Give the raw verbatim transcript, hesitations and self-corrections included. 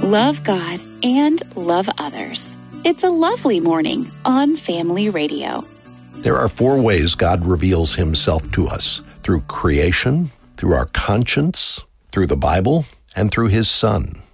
love God, and love others. It's a lovely morning on Family Radio. There are four ways God reveals himself to us: through creation, through our conscience, through the Bible, and through his Son.